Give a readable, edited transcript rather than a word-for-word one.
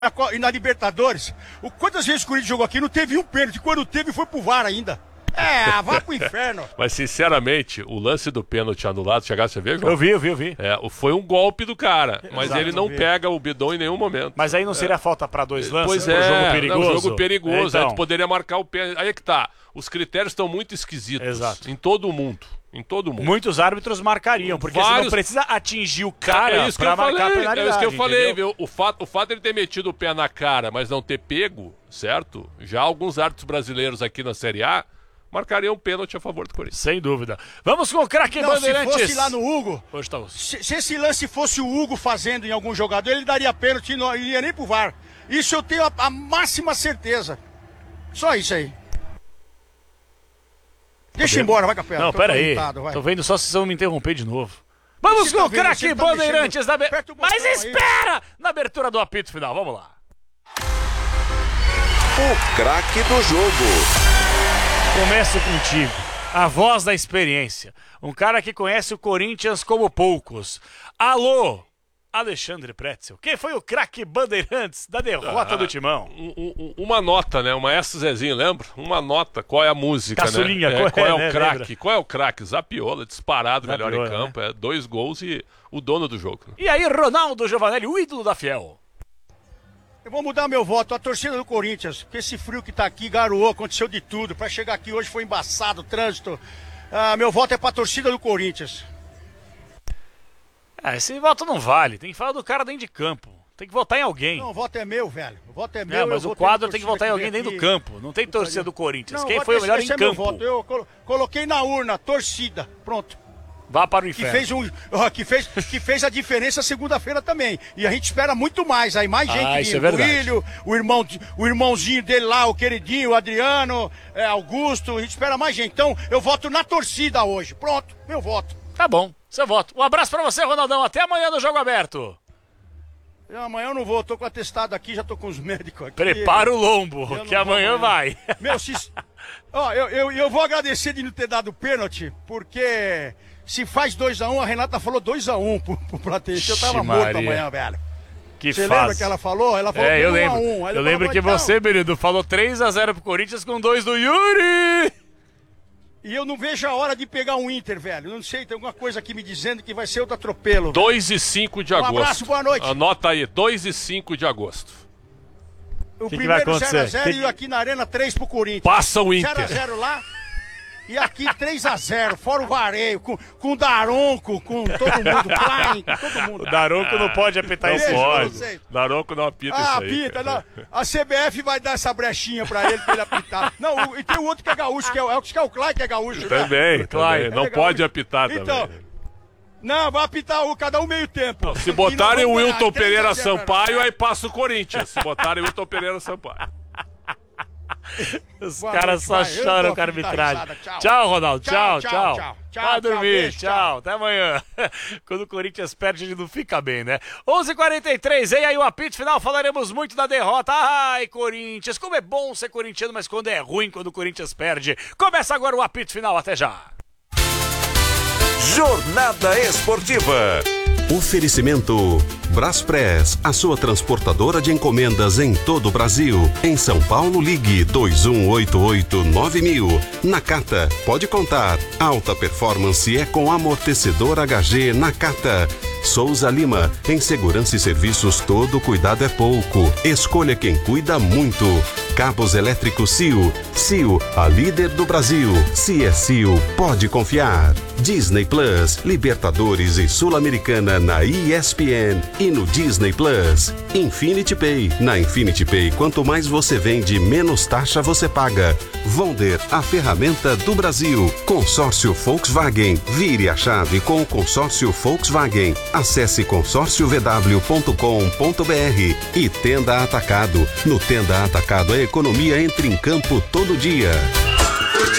e na Libertadores, quantas vezes o Corinthians jogou aqui, não teve um pênalti, quando teve foi pro VAR ainda. Vá pro inferno. Mas sinceramente, o lance do pênalti anulado, chegasse a ver, João? Eu vi. Foi um golpe do cara, mas Exato, ele não pega o bidão em nenhum momento. Mas aí não seria falta pra dois lances? Pois Um jogo perigoso? Um jogo perigoso, então. aí tu poderia marcar o pênalti. Aí é que tá, os critérios estão muito esquisitos. Exato. Em todo o mundo. Muitos árbitros marcariam, porque você não precisa atingir o cara isso pra marcar a penalidade. É isso que eu falei, entendeu? viu? O fato de ele ter metido o pé na cara, mas não ter pego, certo? Já alguns árbitros brasileiros aqui na Série A marcariam um pênalti a favor do Corinthians. Sem dúvida. Vamos com o craque Bandeirantes. Se fosse lá no Hugo, Hoje tá se esse lance fosse o Hugo fazendo em algum jogador, ele daria pênalti e não iria nem pro VAR. Isso eu tenho a máxima certeza. Só isso aí. Deixa eu ir embora, vai, Capela. Não, pera aí. Tô vendo só se vocês vão me interromper de novo. Vamos com o craque Bandeirantes. Mas espera! Na abertura do apito final, vamos lá. O craque do jogo. Começo contigo. A voz da experiência. Um cara que conhece o Corinthians como poucos. Alô, Alexandre Pretzel. Quem foi o craque Bandeirantes da derrota do Timão? Uma nota, né? Uma S, Zezinho, lembra? Uma nota. Qual é a música, Caçulinha, né? Qual é o né? craque? Lembra? Qual é o craque? Zapiola, disparado, Zapiola, melhor em campo. né? 2 gols e o dono do jogo. E aí, Ronaldo Giovanelli, o ídolo da Fiel. Eu vou mudar meu voto, a torcida do Corinthians, porque esse frio que tá aqui, garoou, aconteceu de tudo. Pra chegar aqui hoje foi embaçado o trânsito. Meu voto é pra torcida do Corinthians. Esse voto não vale, tem que falar do cara dentro de campo. Tem que votar em alguém. Não, o voto é meu, velho. O voto é meu. Mas o quadro tem que votar em alguém dentro do campo. Não tem torcida do Corinthians. Quem foi o melhor em campo? Meu voto. Eu coloquei na urna, torcida. Pronto. Vá para o inferno. Que fez a diferença segunda-feira também. E a gente espera muito mais. Aí mais gente isso é verdade. O William, o irmãozinho dele lá, o queridinho, o Adriano, Augusto. A gente espera mais gente. Então eu voto na torcida hoje. Pronto, meu voto. Tá bom, seu voto. Um abraço pra você, Ronaldão. Até amanhã no Jogo Aberto. Amanhã eu não vou, tô com atestado aqui, já tô com os médicos aqui. Prepara o lombo, que amanhã vai. Meu, eu vou agradecer de não ter dado pênalti, porque se faz 2-1, a Renata falou 2-1 pro Platense. Eu tava morto amanhã, velho. Você lembra que ela falou? Ela falou eu 1-1. lembro. Eu lembro que você, Berido, falou 3-0 pro Corinthians com 2 do Yuri. E eu não vejo a hora de pegar um Inter, velho. Não sei, tem alguma coisa aqui me dizendo que vai ser outro atropelo. 2 e 5 de agosto. Um abraço, boa noite. Anota aí, 2 e 5 de agosto. O primeiro 0-0 e aqui na Arena 3 pro Corinthians. Passa o Inter. 0-0 lá. E aqui 3-0, fora o vareio, com o Daronco, com todo mundo, Klein, com todo mundo. O Daronco não pode apitar esse jogo. Daronco não apita isso aí. Apita, não. A CBF vai dar essa brechinha pra ele apitar. Não, e tem o outro que é gaúcho, que é o Klein que é gaúcho. Também, né? também. Não pode apitar então, também. Não, vai apitar cada um meio tempo. Não, se botarem o Wilton Pereira Sampaio, aí passa o Corinthians. Se botarem o Wilton Pereira Sampaio. Os caras só choram com a arbitragem. Tchau, Ronaldo. Tchau. Vai dormir. Tchau. Até amanhã. Quando o Corinthians perde, ele não fica bem, né? 11h43. E aí o apito final. Falaremos muito da derrota. Ai, Corinthians. Como é bom ser corintiano, mas quando é ruim, quando o Corinthians perde. Começa agora o apito final. Até já. Jornada Esportiva. Oferecimento Braspress, a sua transportadora de encomendas em todo o Brasil. Em São Paulo, ligue 2188-9000. Nakata, pode contar. Alta performance é com amortecedor HG Nakata. Souza Lima, em segurança e serviços todo cuidado é pouco. Escolha quem cuida muito. Cabos elétricos CIO. CIO, a líder do Brasil. Se é CIO, pode confiar. Disney Plus, Libertadores e Sul-Americana na ESPN e no Disney Plus. Infinity Pay. Na Infinity Pay, quanto mais você vende, menos taxa você paga. Vonder, a ferramenta do Brasil. Consórcio Volkswagen. Vire a chave com o consórcio Volkswagen. Acesse consórciovw.com.br e Tenda Atacado. No Tenda Atacado, a economia entra em campo todo dia.